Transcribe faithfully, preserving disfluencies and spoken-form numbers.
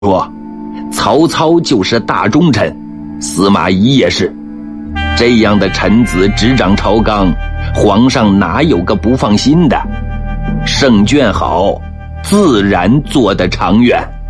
说，曹操就是大忠臣，司马懿也是。这样的臣子执掌朝纲，皇上哪有个不放心的？胜券好，自然做得长远。